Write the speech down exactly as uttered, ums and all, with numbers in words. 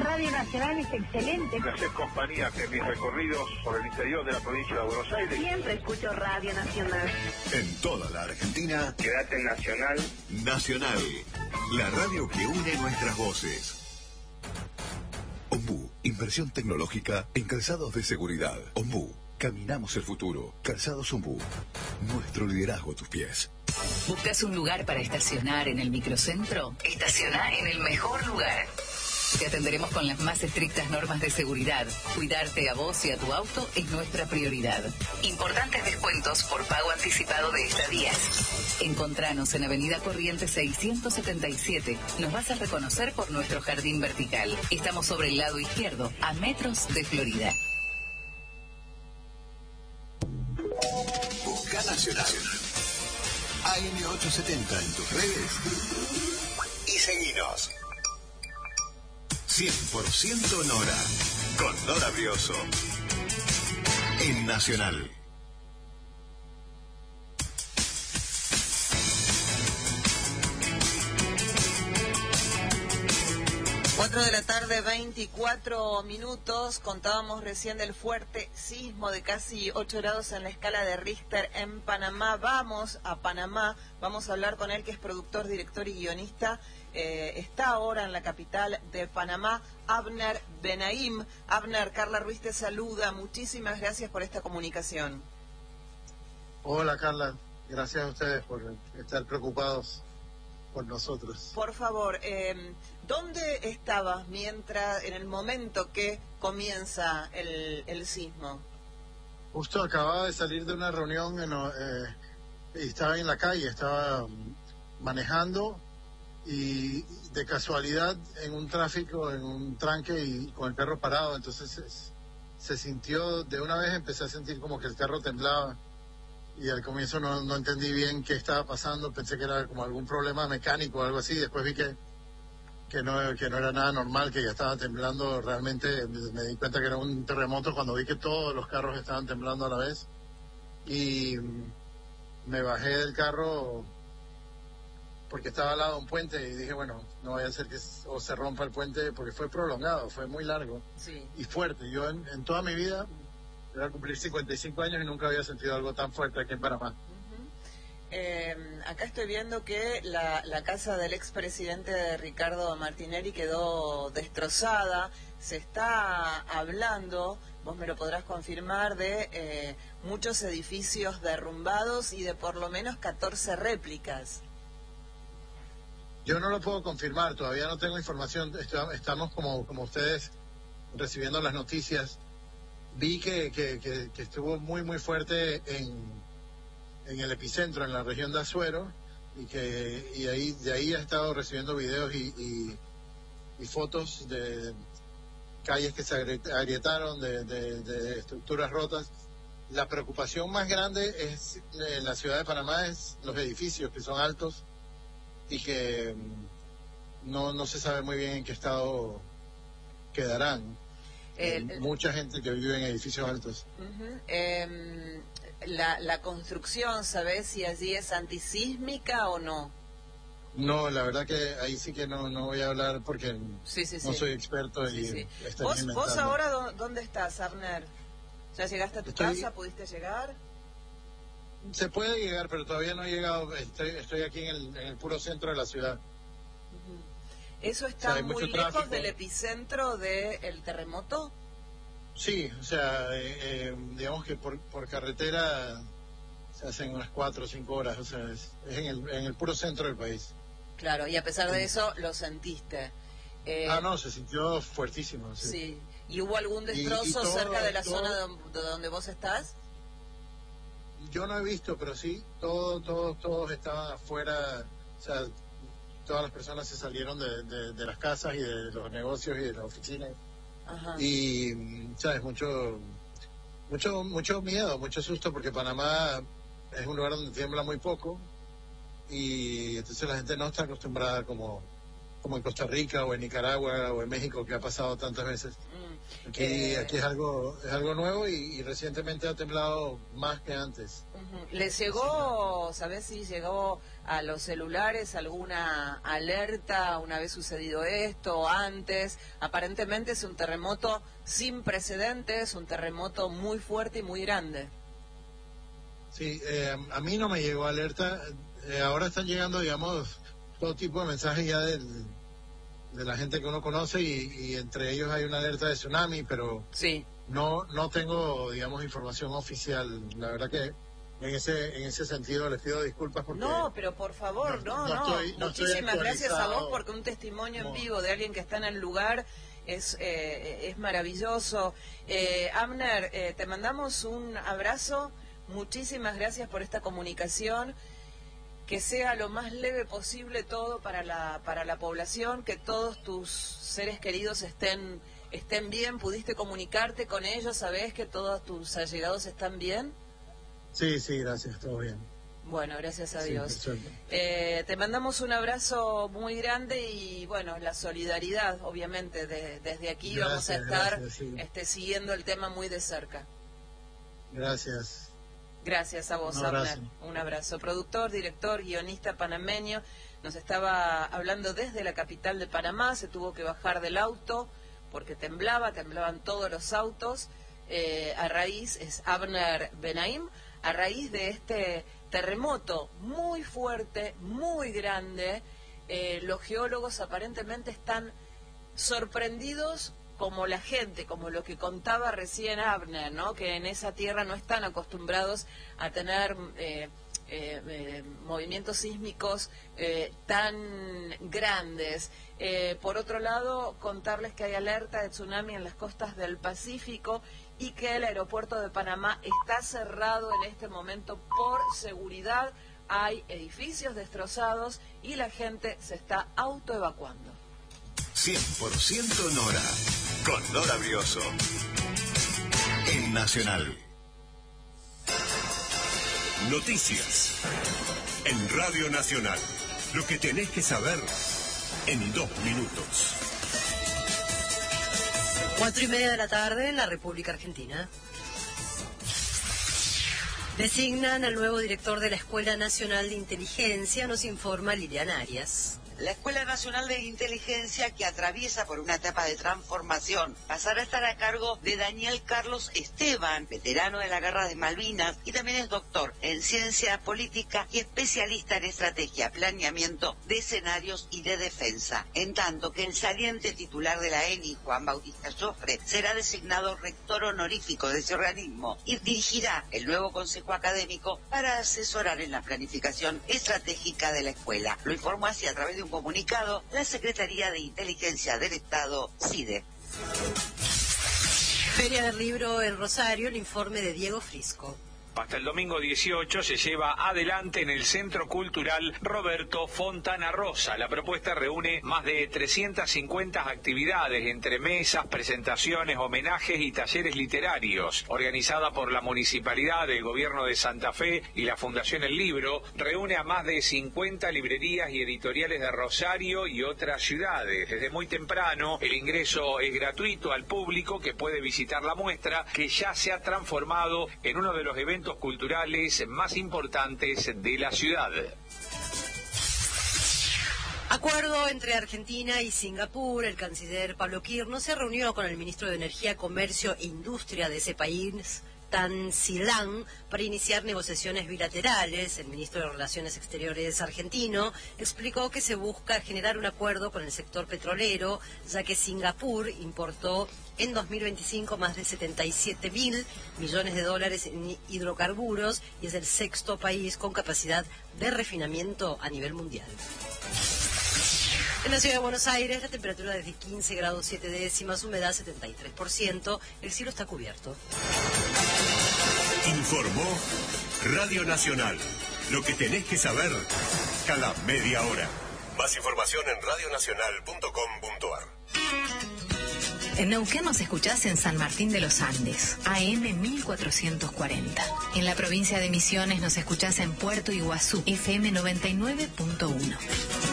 Radio Nacional es excelente. Me haces compañía en mis recorridos por el interior de la provincia de Buenos Aires. Siempre escucho Radio Nacional. En toda la Argentina, Quédate en Nacional. Nacional, la radio que une nuestras voces. Ombú, inversión tecnológica en calzados de seguridad. Ombú, caminamos el futuro. Calzados Ombú, nuestro liderazgo a tus pies. ¿Buscas un lugar para estacionar en el microcentro? Estaciona en el mejor lugar. Te atenderemos con las más estrictas normas de seguridad. Cuidarte a vos y a tu auto es nuestra prioridad. Importantes descuentos por pago anticipado de estadías. Encontranos en Avenida Corrientes seiscientos setenta y siete. Nos vas a reconocer por nuestro jardín vertical. Estamos sobre el lado izquierdo, a metros de Florida. Busca Nacional. A M ochocientos setenta en tus redes y seguinos. cien por ciento Nora, con Nora Brioso, en Nacional. cuatro de la tarde, veinticuatro minutos. Contábamos recién del fuerte sismo de casi ocho grados en la escala de Richter en Panamá. Vamos a Panamá, vamos a hablar con él, que es productor, director y guionista. Eh, está ahora en la capital de Panamá, Abner Benaim. Abner, Carla Ruiz te saluda. Muchísimas gracias por esta comunicación. Hola, Carla. Gracias a ustedes por estar preocupados por nosotros. Por favor, eh, ¿dónde estabas mientras, en el momento que comienza el, el sismo? Justo acababa de salir de una reunión en, eh, y estaba en la calle, estaba manejando y de casualidad en un tráfico, en un tranque y con el carro parado, entonces es, se sintió, de una vez empecé a sentir como que el carro temblaba. Y al comienzo no, no entendí bien qué estaba pasando, pensé que era como algún problema mecánico o algo así, después vi que que no, que no era nada normal, que ya estaba temblando realmente, me di cuenta que era un terremoto cuando vi que todos los carros estaban temblando a la vez, y me bajé del carro porque estaba al lado de un puente y dije, bueno, no vaya a ser que o se rompa el puente, porque fue prolongado, fue muy largo, sí, y fuerte. Yo en, en toda mi vida voy a cumplir cincuenta y cinco años y nunca había sentido algo tan fuerte aquí en Panamá. Uh-huh. eh, acá estoy viendo que la, la casa del expresidente Ricardo Martinelli quedó destrozada. Se está hablando, vos me lo podrás confirmar, de eh, muchos edificios derrumbados y de por lo menos catorce réplicas. Yo no lo puedo confirmar, todavía no tengo información. Estamos como, como ustedes recibiendo las noticias. Vi que, que, que, que estuvo muy muy fuerte en, en el epicentro, en la región de Azuero, y que y ahí de ahí he estado recibiendo videos y, y, y fotos de calles que se agrietaron, de, de, de estructuras rotas. La preocupación más grande es en la ciudad de Panamá es los edificios, que son altos y que no, no se sabe muy bien en qué estado quedarán. Eh, mucha gente que vive en edificios altos. Uh-huh. eh, la, la construcción, ¿sabés si allí es antisísmica o no? No, la verdad que ahí sí que no, no voy a hablar porque sí, sí, no sí. soy experto sí, y sí. estoy ¿Vos, inventando. ¿Vos ahora dónde estás, Abner? ¿Ya llegaste a tu estoy... casa? ¿Pudiste llegar? Se puede llegar, pero todavía no he llegado. Estoy, estoy aquí en el, en el puro centro de la ciudad. Uh-huh. ¿Eso está, o sea, muy lejos tráfico. del epicentro del terremoto? Sí, o sea, eh, eh, digamos que por, por carretera se hacen unas cuatro o cinco horas, o sea, es, es en, el, en el puro centro del país. Claro, y a pesar de eso lo sentiste. Eh, ah, no, se sintió fuertísimo. Sí. sí. ¿Y hubo algún destrozo y, y todo, cerca de la todo, zona de donde vos estás? Yo no he visto, pero sí, todos todo, todos estaban afuera, o sea, todas las personas se salieron de, de, de las casas y de los negocios y de las oficinas. Ajá. Y, sabes, mucho, mucho, mucho miedo, mucho susto, porque Panamá es un lugar donde tiembla muy poco y entonces la gente no está acostumbrada como, como en Costa Rica o en Nicaragua o en México, que ha pasado tantas veces. Aquí, eh, aquí es algo es algo nuevo y, y recientemente ha temblado más que antes. Uh-huh. ¿Les llegó, sabés si llegó a los celulares alguna alerta una vez sucedido esto, antes? Aparentemente es un terremoto sin precedentes, un terremoto muy fuerte y muy grande. Sí, eh, a mí no me llegó alerta. Eh, ahora están llegando, digamos, todo tipo de mensajes ya del... de la gente que uno conoce y, y entre ellos hay una alerta de tsunami, pero sí. no no tengo, digamos, información oficial. La verdad que en ese en ese sentido les pido disculpas porque... No, pero por favor, no, no. no. no. Estoy, no Muchísimas gracias a vos porque un testimonio en vivo de alguien que está en el lugar es eh, es maravilloso. Eh, Abner, eh, te mandamos un abrazo. Muchísimas gracias por esta comunicación. Que sea lo más leve posible todo para la para la población, que todos tus seres queridos estén estén bien. ¿Pudiste comunicarte con ellos? ¿Sabés que todos tus allegados están bien? Sí, sí, gracias, todo bien. Bueno, gracias a sí, Dios. Eh, te mandamos un abrazo muy grande y, bueno, la solidaridad, obviamente, de, desde aquí gracias, vamos a estar gracias, sí. este, siguiendo el tema muy de cerca. Gracias. Gracias a vos, Abner. Un abrazo. Productor, director, guionista panameño. Nos estaba hablando desde la capital de Panamá. Se tuvo que bajar del auto porque temblaba, temblaban todos los autos. Eh, a raíz, es Abner Benaim, a raíz de este terremoto muy fuerte, muy grande. Eh, los geólogos aparentemente están sorprendidos como la gente, como lo que contaba recién Abner, ¿no? Que en esa tierra no están acostumbrados a tener eh, eh, eh, movimientos sísmicos eh, tan grandes. Eh, por otro lado, contarles que hay alerta de tsunami en las costas del Pacífico y que el aeropuerto de Panamá está cerrado en este momento por seguridad. Hay edificios destrozados y la gente se está autoevacuando. cien por ciento Nora, con Nora Brioso, en Nacional. Noticias, en Radio Nacional. Lo que tenés que saber en dos minutos. Cuatro y media de la tarde en la República Argentina. Designan al nuevo director de la Escuela Nacional de Inteligencia, nos informa Liliana Arias. La Escuela Nacional de Inteligencia, que atraviesa por una etapa de transformación, pasará a estar a cargo de Daniel Carlos Esteban, veterano de la Guerra de Malvinas, y también es doctor en ciencia política y especialista en estrategia, planeamiento de escenarios y de defensa. En tanto que el saliente titular de la E N I, Juan Bautista Joffre, será designado rector honorífico de ese organismo y dirigirá el nuevo consejo académico para asesorar en la planificación estratégica de la escuela. Lo informó así a través de un comunicado la Secretaría de Inteligencia del Estado, SIDE. Feria del Libro en Rosario, el informe de Diego Frisco. Hasta el domingo dieciocho se lleva adelante en el Centro Cultural Roberto Fontana Rosa. La propuesta reúne más de trescientas cincuenta actividades entre mesas, presentaciones, homenajes y talleres literarios. Organizada por la Municipalidad, el Gobierno de Santa Fe y la Fundación El Libro, reúne a más de cincuenta librerías y editoriales de Rosario y otras ciudades. Desde muy temprano, el ingreso es gratuito al público que puede visitar la muestra, que ya se ha transformado en uno de los eventos culturales más importantes de la ciudad. Acuerdo entre Argentina y Singapur. El canciller Pablo Quirno se reunió con el ministro de Energía, Comercio e Industria de ese país, Tan Silan, para iniciar negociaciones bilaterales. El ministro de Relaciones Exteriores argentino explicó que se busca generar un acuerdo con el sector petrolero, ya que Singapur importó en dos mil veinticinco más de setenta y siete mil millones de dólares en hidrocarburos y es el sexto país con capacidad de refinamiento a nivel mundial. En la ciudad de Buenos Aires, la temperatura desde quince grados siete décimas, humedad setenta y tres por ciento, el cielo está cubierto. Informó Radio Nacional. Lo que tenés que saber cada media hora. Más información en radio nacional punto com punto a r. En Neuquén nos escuchás en San Martín de los Andes, A M mil cuatrocientos cuarenta. En la provincia de Misiones nos escuchás en Puerto Iguazú, F M noventa y nueve punto uno.